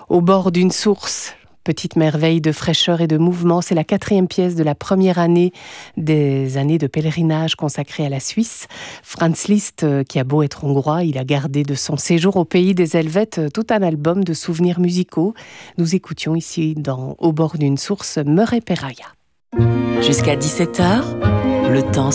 Au bord d'une source, petite merveille de fraîcheur et de mouvement, c'est la 4e pièce de la première année des années de pèlerinage consacrée à la Suisse. Franz Liszt, qui a beau être hongrois, il a gardé de son séjour au pays des Helvètes tout un album de souvenirs musicaux. Nous écoutions ici dans Au bord d'une source, Murray Peraya. Jusqu'à 17h, le temps